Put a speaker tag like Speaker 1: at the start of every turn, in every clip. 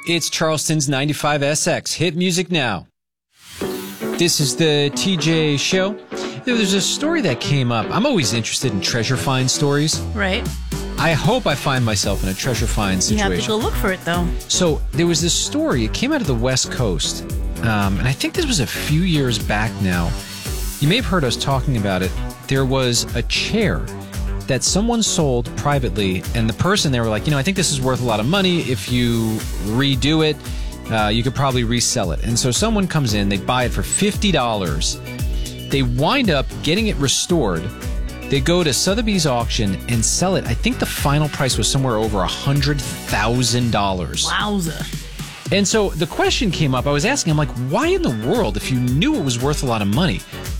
Speaker 1: It's Charleston's 95SX. Hit music now. This is the TJ Show. There's a story that came up. I'm always interested in treasure find stories.
Speaker 2: Right.
Speaker 1: I hope I find myself in a treasure find situation.
Speaker 2: You have to go look for it, though.
Speaker 1: So there was this story. It came out of the West Coast. And I think this was a few years back now. You may have heard us talking about it. There was a chair that someone sold privately, and the person, they were like, I think this is worth a lot of money. If you redo it, you could probably resell it. And so someone comes in, they buy it for $50. They wind up getting it restored. They go to Sotheby's auction and sell it. I think the final price was somewhere over $100,000.
Speaker 2: Wowza.
Speaker 1: And so the question came up. I was asking, I'm like, why in the world, if you knew it was worth a lot of money,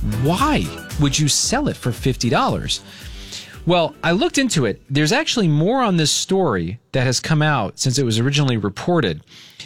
Speaker 1: why would you sell it for $50? Well, I looked into it. There's actually more on this story that has come out since it was originally reported.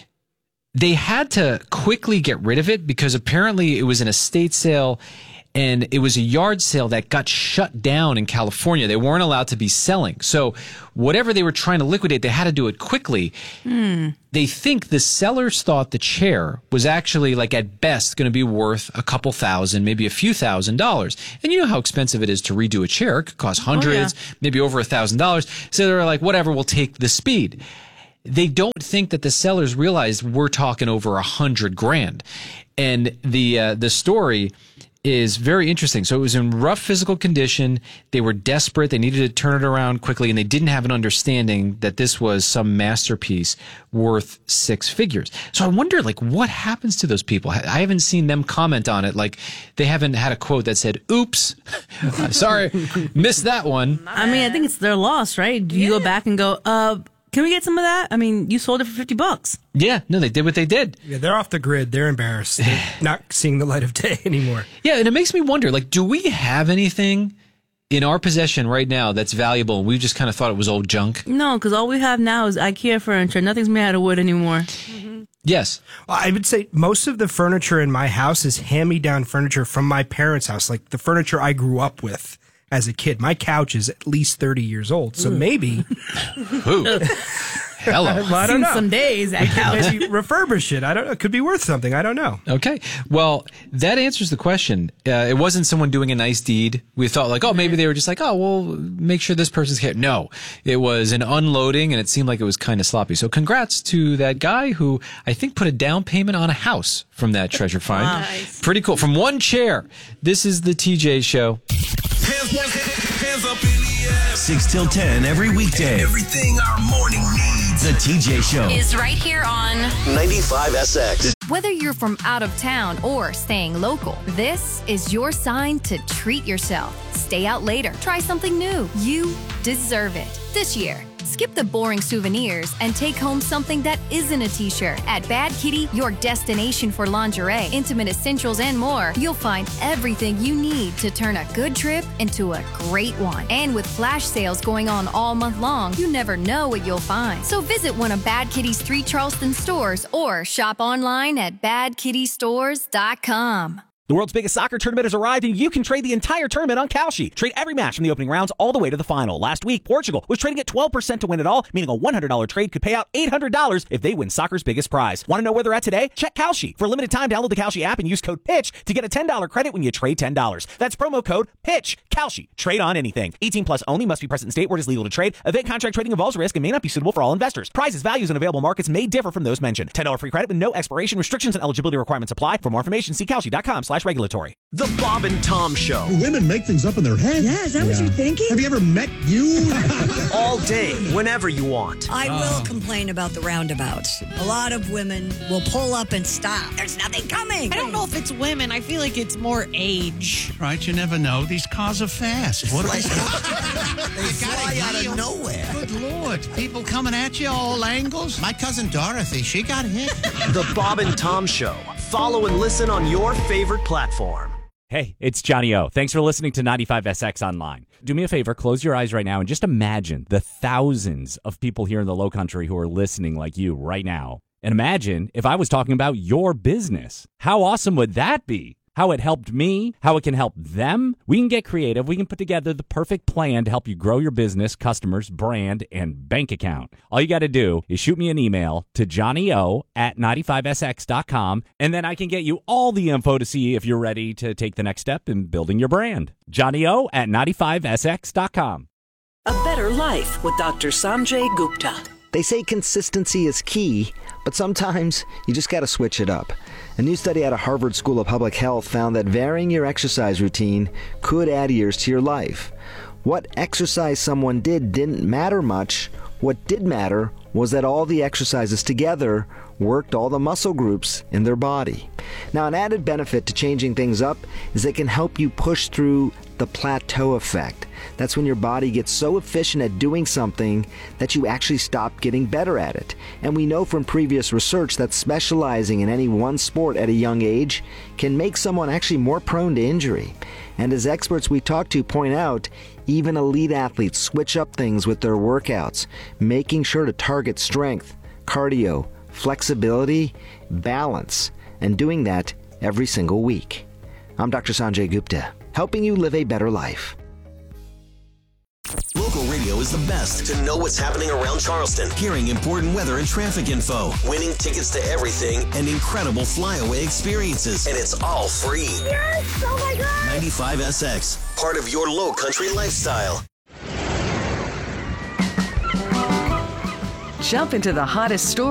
Speaker 1: They had to quickly get rid of it because apparently it was an estate sale and it was a yard sale that got shut down in California. They weren't allowed to be selling. So whatever they were trying to liquidate, they had to do it quickly. They think the sellers thought the chair was actually, like, at best going to be worth a couple thousand, maybe a few $1,000s. And you know how expensive it is to redo a chair. It could cost hundreds, maybe over $1,000. So they're like, whatever, we'll take the speed. They don't think that the sellers realized we're talking over $100,000. And the story is very interesting. So it was in rough physical condition. They were desperate. They needed to turn it around quickly, and they didn't have an understanding that this was some masterpiece worth six figures. So I wonder, what happens to those people? I haven't seen them comment on it. They haven't had a quote that said, oops, sorry, missed that one.
Speaker 2: I mean, I think it's their loss, right? Do you go back and go, can we get some of that? I mean, you sold it for $50.
Speaker 1: Yeah, no, they did what they did.
Speaker 3: Yeah, they're off the grid. They're embarrassed. They're not seeing the light of day anymore.
Speaker 1: Yeah, and it makes me wonder, do we have anything in our possession right now that's valuable and we just kind of thought it was old junk?
Speaker 2: No, because all we have now is IKEA furniture. Nothing's made out of wood anymore.
Speaker 1: Yes.
Speaker 3: Well, I would say most of the furniture in my house is hand-me-down furniture from my parents' house, like the furniture I grew up with as a kid. My couch is at least 30 years old, so maybe...
Speaker 1: Who? Hello.
Speaker 3: I don't know.
Speaker 2: Some days that couch.
Speaker 3: Maybe refurbish it. I don't know. It could be worth something. I don't know.
Speaker 1: Okay. Well, that answers the question. It wasn't someone doing a nice deed. We thought maybe they were just we'll make sure this person's here. No, it was an unloading and it seemed like it was kind of sloppy. So congrats to that guy who I think put a down payment on a house from that treasure find.
Speaker 2: Nice.
Speaker 1: Pretty cool. From one chair. This is the TJ Show.
Speaker 4: Hands up in the air. 6 till 10 every weekday. Everything our morning needs. The TJ Show
Speaker 5: is right here on
Speaker 4: 95SX.
Speaker 5: Whether you're from out of town or staying local, this is your sign to treat yourself. Stay out later. Try something new. You deserve it. This year, skip the boring souvenirs and take home something that isn't a t-shirt. At Bad Kitty, your destination for lingerie, intimate essentials, and more, you'll find everything you need to turn a good trip into a great one. And with flash sales going on all month long, you never know what you'll find. So visit one of Bad Kitty's 3 Charleston stores or shop online at badkittystores.com.
Speaker 6: The world's biggest soccer tournament has arrived, and you can trade the entire tournament on Kalshi. Trade every match from the opening rounds all the way to the final. Last week, Portugal was trading at 12% to win it all, meaning a $100 trade could pay out $800 if they win soccer's biggest prize. Want to know where they're at today? Check Kalshi. For a limited time, download the Kalshi app and use code PITCH to get a $10 credit when you trade $10. That's promo code PITCH. Kalshi. Trade on anything. 18 plus only. Must be present in state where it is legal to trade. Event contract trading involves risk and may not be suitable for all investors. Prizes, values, and available markets may differ from those mentioned. $10 free credit with no expiration. Restrictions and eligibility requirements apply. For more information, see kalshi.com/regulatory.
Speaker 7: The Bob and Tom Show.
Speaker 8: Women make things up in their head.
Speaker 9: Yeah, is that what you're thinking?
Speaker 8: Have you ever met you?
Speaker 7: All day, whenever you want.
Speaker 9: I will complain about the roundabouts. A lot of women will pull up and stop. There's nothing coming.
Speaker 10: I don't know if it's women. I feel like it's more age.
Speaker 11: Right, you never know. These cars are fast. What
Speaker 7: They fly out of nowhere.
Speaker 11: Good Lord. People coming at you all angles. My cousin Dorothy, she got hit.
Speaker 7: The Bob and Tom Show. Follow and listen on your favorite platform.
Speaker 6: Hey, it's Johnny O. Thanks for listening to 95SX Online. Do me a favor, close your eyes right now and just imagine the thousands of people here in the Low Country who are listening like you right now. And imagine if I was talking about your business. How awesome would that be? how it helped me, how it can help them. We can get creative. We can put together the perfect plan to help you grow your business, customers, brand, and bank account. All you got to do is shoot me an email to johnnyo@95sx.com, and then I can get you all the info to see if you're ready to take the next step in building your brand. johnnyo@95sx.com.
Speaker 12: A Better Life with Dr. Sanjay Gupta.
Speaker 13: They say consistency is key, but sometimes you just got to switch it up. A new study out of Harvard School of Public Health found that varying your exercise routine could add years to your life. What exercise someone did didn't matter much. What did matter was that all the exercises together worked all the muscle groups in their body. Now, an added benefit to changing things up is it can help you push through the plateau effect. That's when your body gets so efficient at doing something that you actually stop getting better at it. And we know from previous research that specializing in any one sport at a young age can make someone actually more prone to injury. And as experts we talk to point out, even elite athletes switch up things with their workouts, making sure to target strength, cardio, flexibility, balance, and doing that every single week. I'm Dr. Sanjay Gupta, helping you live a better life.
Speaker 4: Local radio is the best to know what's happening around Charleston. Hearing important weather and traffic info, winning tickets to everything, and incredible flyaway experiences. And it's all free.
Speaker 14: Yes! Oh my God!
Speaker 4: 95SX, part of your low country lifestyle.
Speaker 12: Jump into the hottest story